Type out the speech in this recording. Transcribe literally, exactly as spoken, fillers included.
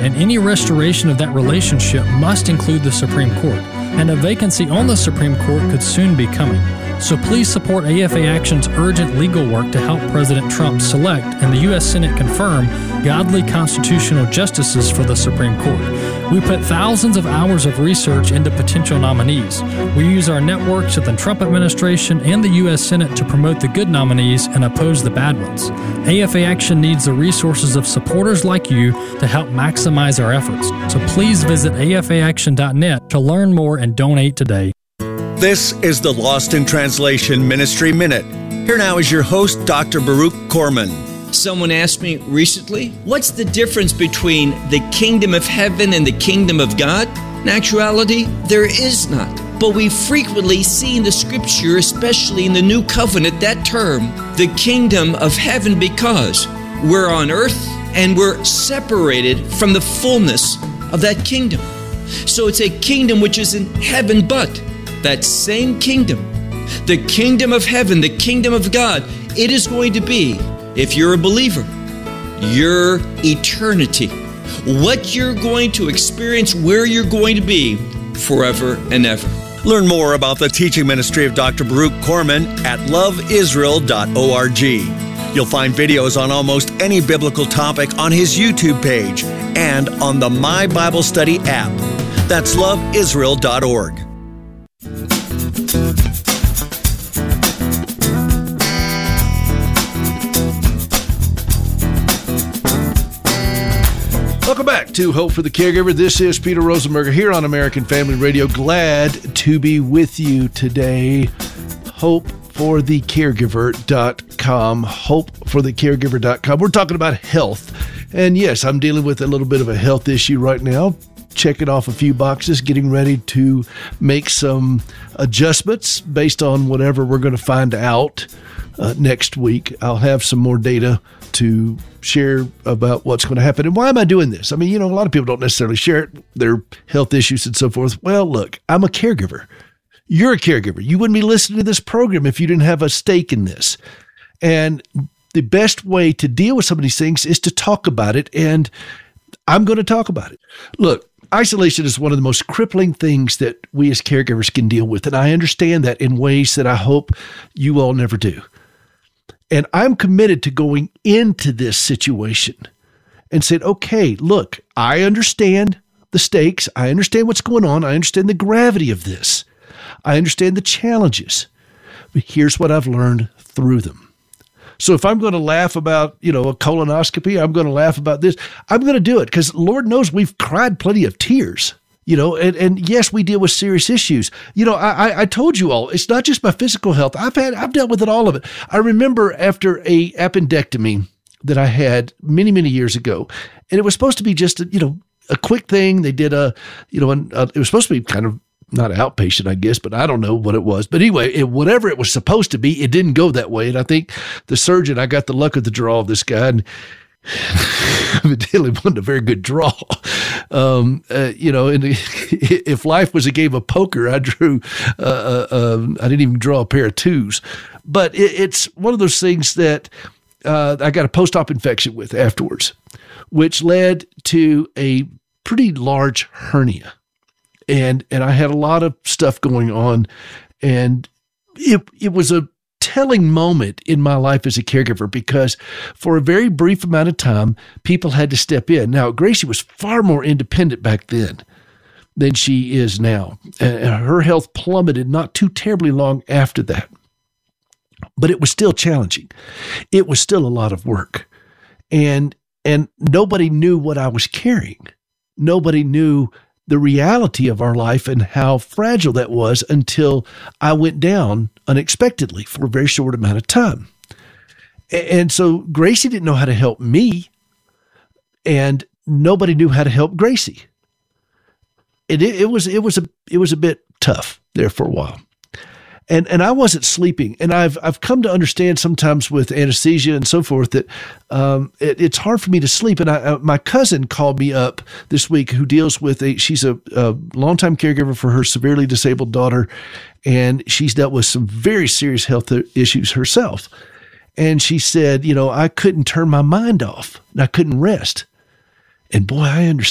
and any restoration of that relationship must include the Supreme Court, and a vacancy on the Supreme Court could soon be coming. So please support A F A Action's urgent legal work to help President Trump select and the U S Senate confirm godly constitutional justices for the Supreme Court. We put thousands of hours of research into potential nominees. We use our networks at the Trump administration and the U S Senate to promote the good nominees and oppose the bad ones. A F A Action needs the resources of supporters like you to help maximize our efforts. So please visit A F A action dot net to learn more and donate today. This is the Lost in Translation Ministry Minute. Here now is your host, Doctor Baruch Corman. Someone asked me recently, what's the difference between the kingdom of heaven and the kingdom of God? In actuality, there is not. But we frequently see in the scripture, especially in the New Covenant, that term, the kingdom of heaven, because we're on earth and we're separated from the fullness of that kingdom. So it's a kingdom which is in heaven, but that same kingdom, the kingdom of heaven, the kingdom of God, it is going to be, if you're a believer, your eternity. What you're going to experience, where you're going to be forever and ever. Learn more about the teaching ministry of Doctor Baruch Corman at love israel dot org. You'll find videos on almost any biblical topic on his YouTube page and on the My Bible Study app. That's love israel dot org. Welcome back to Hope for the Caregiver. This is Peter Rosenberger here on American Family Radio. Glad to be with you today. hope for the caregiver dot com. hope for the caregiver dot com. We're talking about health. And yes, I'm dealing with a little bit of a health issue right now. Checking off a few boxes, getting ready to make some adjustments based on whatever we're going to find out uh, next week. I'll have some more data to share about what's going to happen. And why am I doing this? I mean, you know, a lot of people don't necessarily share it, their health issues and so forth. Well, look, I'm a caregiver. You're a caregiver. You wouldn't be listening to this program if you didn't have a stake in this. And the best way to deal with some of these things is to talk about it. And I'm going to talk about it. Look, isolation is one of the most crippling things that we as caregivers can deal with. And I understand that in ways that I hope you all never do. And I'm committed to going into this situation and said, okay, look, I understand the stakes. I understand what's going on. I understand the gravity of this. I understand the challenges. But here's what I've learned through them. So if I'm going to laugh about, you know, a colonoscopy, I'm going to laugh about this, I'm going to do it because Lord knows we've cried plenty of tears. You know, and, and yes, we deal with serious issues. You know, I, I told you all, it's not just my physical health. I've had, I've dealt with it, all of it. I remember after a appendectomy that I had many, many years ago, and it was supposed to be just, a, you know, a quick thing. They did a, you know, an, a, it was supposed to be kind of not outpatient, I guess, but I don't know what it was. But anyway, it, whatever it was supposed to be, it didn't go that way. And I think the surgeon, I got the luck of the draw of this guy, and evidently wasn't a very good draw. Um, uh, you know, and if life was a game of poker, I drew, uh, uh, um, I didn't even draw a pair of twos. But it, it's one of those things that uh, I got a post-op infection with afterwards, which led to a pretty large hernia. And and I had a lot of stuff going on, and it it was a telling moment in my life as a caregiver because for a very brief amount of time, people had to step in. Now, Gracie was far more independent back then than she is now. And her health plummeted not too terribly long after that. But it was still challenging. It was still a lot of work. And and nobody knew what I was carrying. Nobody knew the reality of our life and how fragile that was until I went down unexpectedly for a very short amount of time. And so Gracie didn't know how to help me, and nobody knew how to help Gracie. And it, it was it was a it was a bit tough there for a while. And and I wasn't sleeping. And I've I've come to understand sometimes with anesthesia and so forth that um, it, it's hard for me to sleep. And I, uh, my cousin called me up this week, who deals with a she's a, a longtime caregiver for her severely disabled daughter, and she's dealt with some very serious health issues herself. And she said, you know, I couldn't turn my mind off, and I couldn't rest. And boy, I understand.